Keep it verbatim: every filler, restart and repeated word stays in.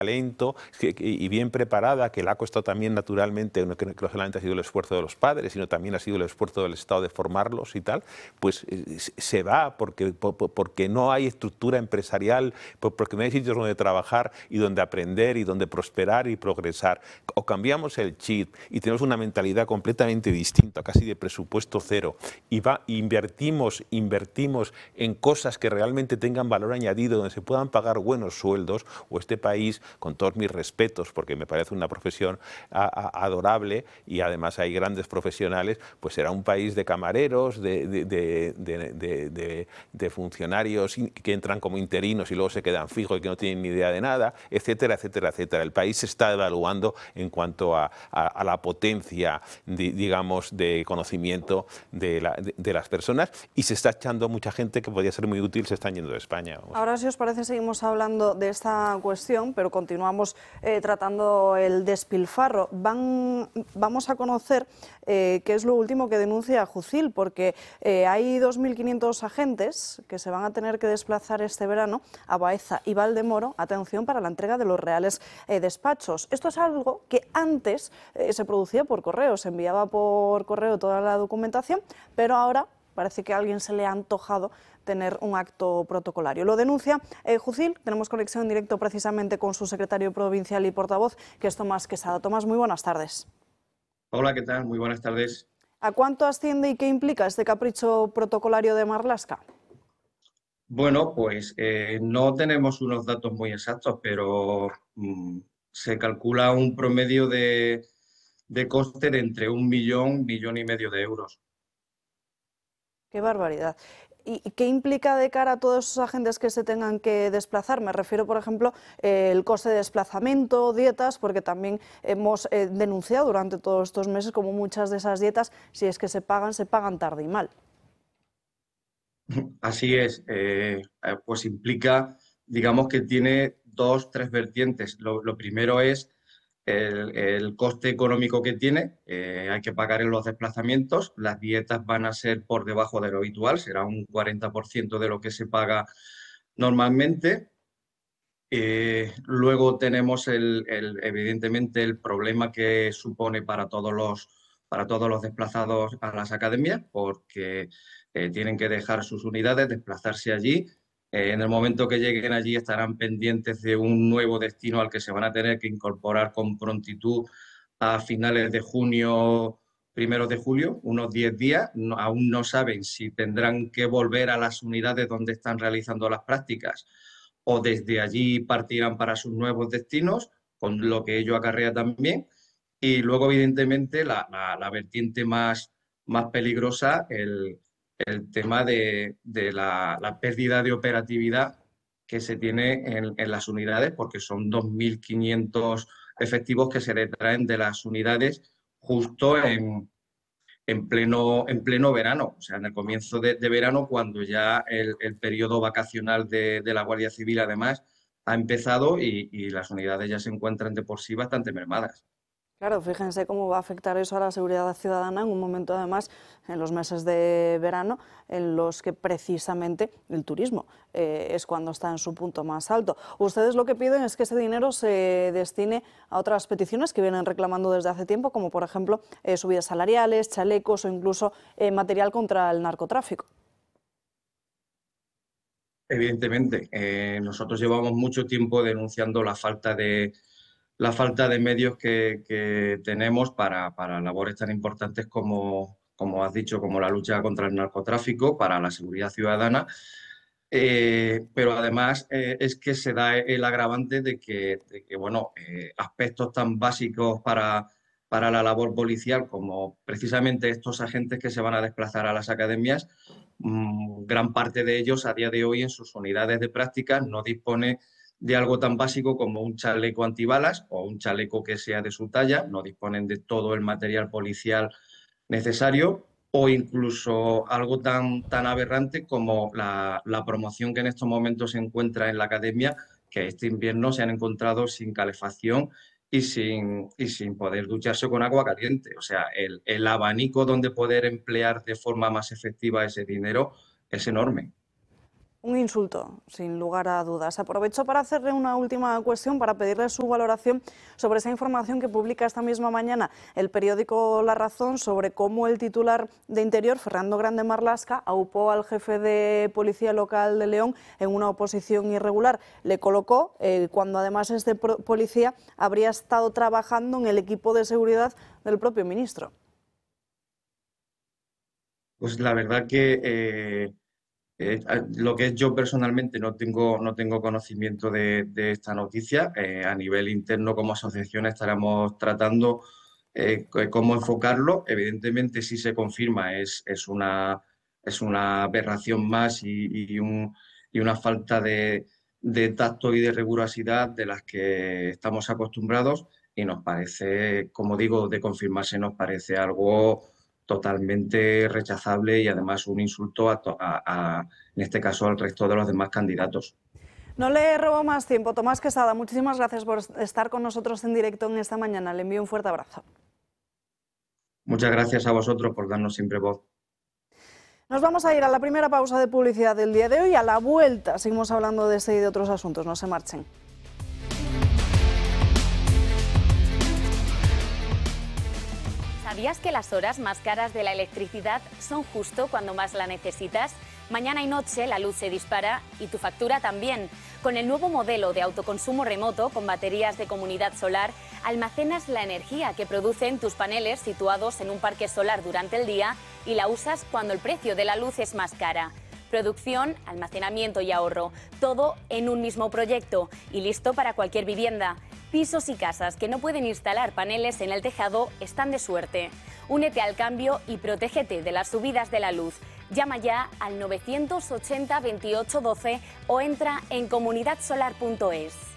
talento y bien preparada, que le ha costado también naturalmente, no, que no solamente ha sido el esfuerzo de los padres, sino también ha sido el esfuerzo del Estado de formarlos y tal, pues se va porque, porque no hay estructura empresarial, porque no hay sitios donde trabajar y donde aprender y donde prosperar y progresar. O cambiamos el chip y tenemos una mentalidad completamente distinta, casi de presupuesto cero, y va, invertimos, invertimos en cosas que realmente tengan valor añadido, donde se puedan pagar buenos sueldos, o este país, con todos mis respetos, porque me parece una profesión a, a, adorable y además hay grandes profesionales, pues será un país de camareros, de, de, de, de, de, de, de funcionarios que entran como interinos y luego se quedan fijos y que no tienen ni idea de nada, etcétera, etcétera, etcétera. El país se está evaluando en cuanto a, a, a la potencia, de, digamos, de conocimiento de, la, de, de las personas, y se está echando mucha gente que podría ser muy útil, se están yendo de España. Vamos. Ahora, si os parece, seguimos hablando de esta cuestión, pero continuamos eh, tratando el despilfarro. Van, vamos a conocer eh, qué es lo último que denuncia Jucil, porque eh, hay dos mil quinientos agentes que se van a tener que desplazar este verano a Baeza y Valdemoro, atención, para la entrega de los reales eh, despachos. Esto es algo que antes eh, se producía por correo, se enviaba por correo toda la documentación, pero ahora parece que a alguien se le ha antojado tener un acto protocolario. Lo denuncia eh, Jucil. Tenemos conexión en directo precisamente con su secretario provincial y portavoz, que es Tomás Quesada. Tomás, muy buenas tardes. Hola, ¿qué tal? Muy buenas tardes. ¿A cuánto asciende y qué implica este capricho protocolario de Marlaska? Bueno, pues eh, no tenemos unos datos muy exactos, pero mmm, se calcula un promedio de, de coste de entre un millón, millón y medio de euros. ¡Qué barbaridad! ¿Y qué implica de cara a todos esos agentes que se tengan que desplazar? Me refiero, por ejemplo, eh, el coste de desplazamiento, dietas, porque también hemos eh, denunciado durante todos estos meses como muchas de esas dietas, si es que se pagan, se pagan tarde y mal. Así es, eh, pues implica, digamos que tiene dos, tres vertientes. Lo, lo primero es el, el coste económico que tiene, eh, hay que pagar en los desplazamientos, las dietas van a ser por debajo de lo habitual, será un cuarenta por ciento de lo que se paga normalmente. Eh, luego tenemos el, el, evidentemente el problema que supone para todos los, para todos los desplazados a las academias, porque eh, tienen que dejar sus unidades, desplazarse allí. Eh, en el momento que lleguen allí estarán pendientes de un nuevo destino al que se van a tener que incorporar con prontitud a finales de junio, primeros de julio, unos diez días. No, aún no saben si tendrán que volver a las unidades donde están realizando las prácticas o desde allí partirán para sus nuevos destinos, con lo que ello acarrea también. Y luego, evidentemente, la, la, la vertiente más, más peligrosa, el, el tema de, de la, la, pérdida de operatividad que se tiene en, en las unidades, porque son dos mil quinientos efectivos que se detraen de las unidades justo en, en pleno, en pleno verano, o sea, en el comienzo de, de verano, cuando ya el, el periodo vacacional de, de la Guardia Civil, además, ha empezado y, y las unidades ya se encuentran de por sí bastante mermadas. Claro, fíjense cómo va a afectar eso a la seguridad ciudadana en un momento, además, en los meses de verano, en los que precisamente el turismo eh, es cuando está en su punto más alto. Ustedes lo que piden es que ese dinero se destine a otras peticiones que vienen reclamando desde hace tiempo, como por ejemplo eh, subidas salariales, chalecos o incluso eh, material contra el narcotráfico. Evidentemente, eh, nosotros llevamos mucho tiempo denunciando la falta de la falta de medios que, que tenemos para, para labores tan importantes como, como has dicho, como la lucha contra el narcotráfico, para la seguridad ciudadana. Eh, pero además eh, es que se da el agravante de que, de que bueno, eh, aspectos tan básicos para, para la labor policial como precisamente estos agentes que se van a desplazar a las academias, mmm, gran parte de ellos a día de hoy en sus unidades de práctica no dispone de algo tan básico como un chaleco antibalas o un chaleco que sea de su talla, no disponen de todo el material policial necesario o incluso algo tan, tan aberrante como la, la promoción que en estos momentos se encuentra en la academia, que este invierno se han encontrado sin calefacción y sin, y sin poder ducharse con agua caliente. O sea, el, el abanico donde poder emplear de forma más efectiva ese dinero es enorme. Un insulto, sin lugar a dudas. Aprovecho para hacerle una última cuestión, para pedirle su valoración sobre esa información que publica esta misma mañana el periódico La Razón sobre cómo el titular de Interior, Fernando Grande Marlaska, aupó al jefe de Policía Local de León en una oposición irregular. Le colocó eh, cuando además este policía habría estado trabajando en el equipo de seguridad del propio ministro. Pues la verdad que... Eh... Eh, lo que es yo personalmente no tengo, no tengo conocimiento de, de esta noticia. Eh, a nivel interno como asociación estaremos tratando eh, cómo enfocarlo. Evidentemente, si se confirma, es, es, una, es una aberración más y, y, un, y una falta de, de tacto y de rigurosidad de las que estamos acostumbrados, y nos parece, como digo, de confirmarse, nos parece algo totalmente rechazable y además un insulto a, a, a, en este caso, al resto de los demás candidatos. No le robo más tiempo. Tomás Quesada, muchísimas gracias por estar con nosotros en directo en esta mañana. Le envío un fuerte abrazo. Muchas gracias a vosotros por darnos siempre voz. Nos vamos a ir a la primera pausa de publicidad del día de hoy. A la vuelta seguimos hablando de este y de otros asuntos. No se marchen. ¿Sabías que las horas más caras de la electricidad son justo cuando más la necesitas? Mañana y noche la luz se dispara y tu factura también. Con el nuevo modelo de autoconsumo remoto con baterías de comunidad solar, almacenas la energía que producen tus paneles situados en un parque solar durante el día y la usas cuando el precio de la luz es más cara. Producción, almacenamiento y ahorro, todo en un mismo proyecto y listo para cualquier vivienda. Pisos y casas que no pueden instalar paneles en el tejado están de suerte. Únete al cambio y protégete de las subidas de la luz. Llama ya al novecientos ochenta veintiocho doce o entra en comunidad solar punto es.